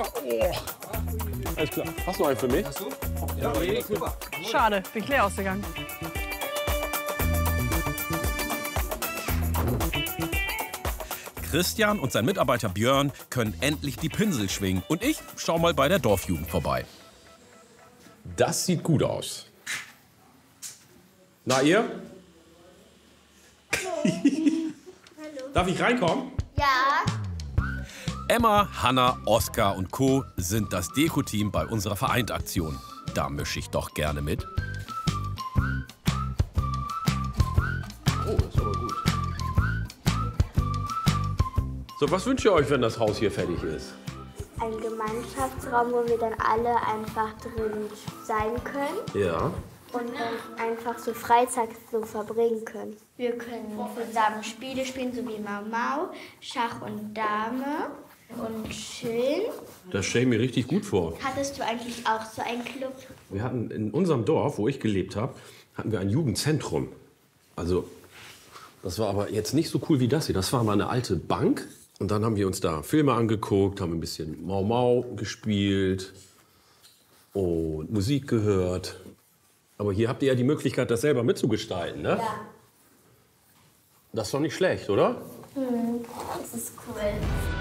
Oh. Alles klar. Hast du noch einen für mich? Ja, super. Schade, bin ich leer ausgegangen. Christian und sein Mitarbeiter Björn können endlich die Pinsel schwingen. Und ich schau mal bei der Dorfjugend vorbei. Das sieht gut aus. Na, ihr? Darf ich reinkommen? Ja. Emma, Hanna, Oskar und Co. sind das Deko-Team bei unserer Vereintaktion. Da mische ich doch gerne mit. Oh, das ist aber gut. So, was wünscht ihr euch, wenn das Haus hier fertig ist? Ein Gemeinschaftsraum, wo wir dann alle einfach drin sein können Ja. und dann einfach so Freizeit so verbringen können. Wir können zusammen Spiele spielen, so wie Mau Mau, Schach und Dame und Chillen. Das stelle ich mir richtig gut vor. Hattest du eigentlich auch so einen Club? Wir hatten in unserem Dorf, wo ich gelebt habe, hatten wir ein Jugendzentrum. Also, das war aber jetzt nicht so cool wie das hier. Das war mal eine alte Bank. Und dann haben wir uns da Filme angeguckt, haben ein bisschen Mau Mau gespielt und Musik gehört. Aber hier habt ihr ja die Möglichkeit, das selber mitzugestalten, ne? Ja. Das ist doch nicht schlecht, oder? Das ist cool.